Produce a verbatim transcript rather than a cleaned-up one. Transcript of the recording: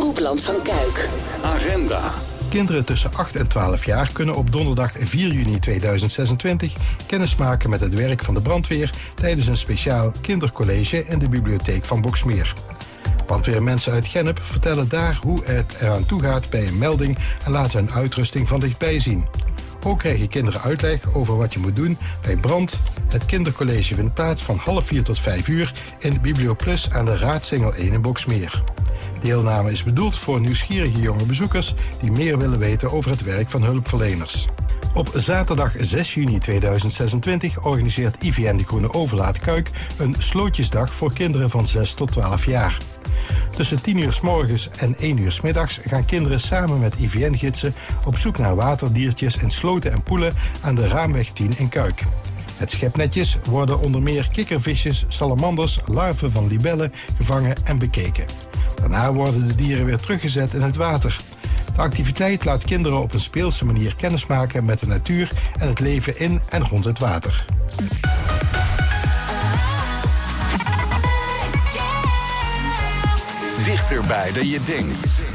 Omroepland van Kuik. Agenda. Kinderen tussen acht en twaalf jaar kunnen op donderdag vier juni tweeduizend zesentwintig kennismaken met het werk van de brandweer tijdens een speciaal kindercollege in de bibliotheek van Boxmeer. Brandweermensen uit Gennep vertellen daar hoe het eraan toe gaat bij een melding en laten hun uitrusting van dichtbij zien. Ook krijgen kinderen uitleg over wat je moet doen bij brand. Het kindercollege vindt plaats van half vier tot vijf uur in BiblioPlus aan de Raadsingel één in Boxmeer. Deelname is bedoeld voor nieuwsgierige jonge bezoekers die meer willen weten over het werk van hulpverleners. Op zaterdag zes juni tweeduizend zesentwintig organiseert I V N de Groene Overlaat Kuik een slootjesdag voor kinderen van zes tot twaalf jaar. Tussen tien uur 's morgens en één uur 's middags gaan kinderen samen met I V N-gidsen op zoek naar waterdiertjes in sloten en poelen aan de Raamweg tien in Kuik. Met schepnetjes worden onder meer kikkervisjes, salamanders, larven van libellen gevangen en bekeken. Daarna worden de dieren weer teruggezet in het water. De activiteit laat kinderen op een speelse manier kennismaken met de natuur en het leven in en rond het water. Dichterbij dan je denkt.